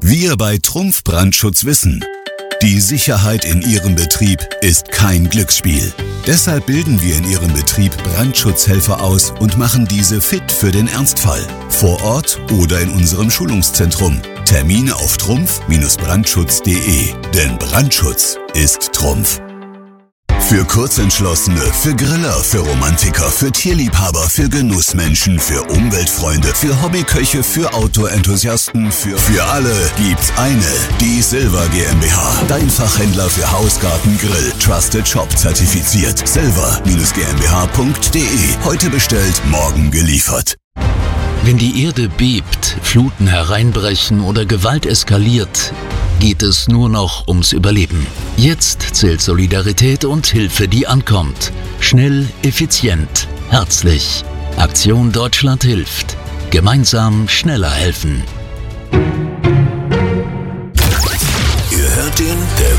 Wir bei Trumpf Brandschutz wissen, die Sicherheit in Ihrem Betrieb ist kein Glücksspiel. Deshalb bilden wir in Ihrem Betrieb Brandschutzhelfer aus und machen diese fit für den Ernstfall. Vor Ort oder in unserem Schulungszentrum. Termine auf trumpf-brandschutz.de. Denn Brandschutz ist Trumpf. Für Kurzentschlossene, für Griller, für Romantiker, für Tierliebhaber, für Genussmenschen, für Umweltfreunde, für Hobbyköche, für Autoenthusiasten, für alle gibt's eine, die Silver GmbH. Dein Fachhändler für Haus, Garten, Grill, Trusted Shop zertifiziert. silver-gmbh.de. Heute bestellt, morgen geliefert. Wenn die Erde bebt, Fluten hereinbrechen oder Gewalt eskaliert, geht es nur noch ums Überleben. Jetzt zählt Solidarität und Hilfe, die ankommt. Schnell, effizient, herzlich. Aktion Deutschland hilft. Gemeinsam schneller helfen. Ihr hört den